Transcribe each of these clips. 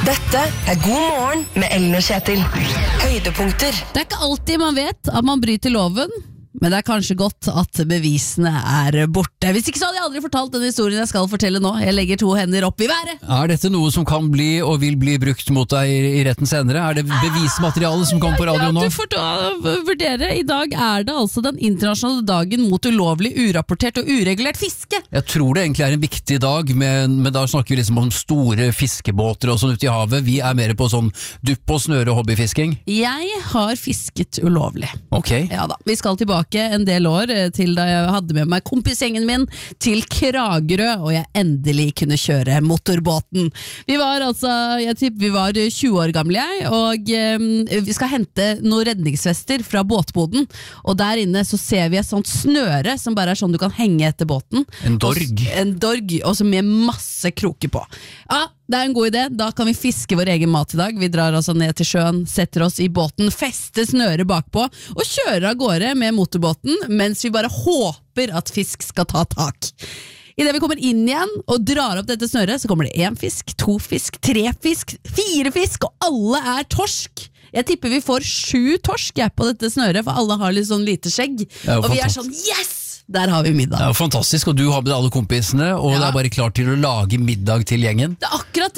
Dette God morgen med Ellen og Kjetil. Høydepunkter. Det ikke alltid man vet at man bryter loven, men det kanskje godt at bevisene borte. Hvis ikke så hadde jeg aldri fortalt den historien jeg skal fortelle nå. Jeg legger 2 hender opp i været. Dette noe som kan bli og vil bli brukt mot deg i retten senere? Det bevismateriale som kommer på radio nå? Du får vurdere. I dag det altså den internasjonale dagen mot ulovlig, urapportert og uregulert fiske. Jeg tror det egentlig en viktig dag, men da snakker vi liksom om store fiskebåter og sånn ute i havet. Vi mer på sånn dupp og snøre hobbyfisking. Jeg har fisket ulovlig. Ok. Ja da, vi skal tilbake en del år til da jeg hadde med meg kompisgjengen min til Kragerø, og jeg endelig kunne kjøre motorbåten. Vi var jeg tipper vi var 20 år gamle, og vi skal hente noen redningsvester fra båtboden, og der inne så ser vi et sånt snøre som bare sånn du kan henge etter båten. En dorg. En dorg, også med masse kroker på. Ja, det en god idé, da kan vi fiske vår egen mat i dag. Vi drar altså ned til sjøen, setter oss i båten, fester snøret bakpå og kjører av gårde med motorbåten, mens vi bare håper at fisk skal ta tak. I det vi kommer inn igjen og drar opp dette snøret, så kommer det 1 fisk, 2 fisk, 3 fisk, 4 fisk, og alle torsk. Jeg tipper vi får 7 torsk på dette snøret, for alle har litt sånn lite skjegg. Og vi sånn, yes! Der har vi middag. Det fantastisk, og du har med alle kompisene, og det bare klart til å lage middag til gjengen. Det akkurat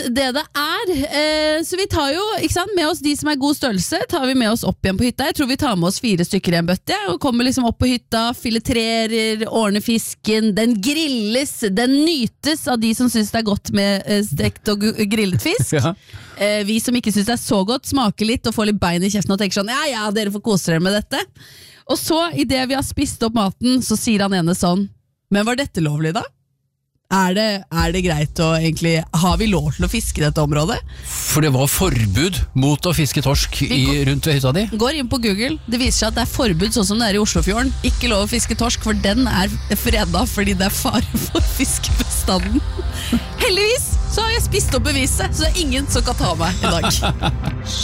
det så vi tar jo, ikke sant, med oss de som god størrelse, tar vi med oss opp igjen på hytta. Jeg tror vi tar med oss 4 stykker i en bøtte, og kommer liksom opp på hytta, filetrerer, ordner fisken, den grilles, den nytes av de som synes det godt med stekt og grillet fisk. Ja. Vi som ikke synes det så godt, smaker litt og får litt bein i kjeften og tenker sånn, ja, dere får kose dere med dette. Og så, i det vi har spist opp maten, så sier han ene sånn, men var dette lovlig da? Det greit å egentlig, har vi lov til å fiske i dette området? For det var forbud mot å fiske torsk rundt ved hytta di? Går inn på Google, det viser seg at det forbud sånn som det i Oslofjorden. Ikke lov å fiske torsk, for den fredet fordi det fare for fiskebestanden. Heldigvis så har jeg spist opp beviset, så det ingen som kan ta meg i dag.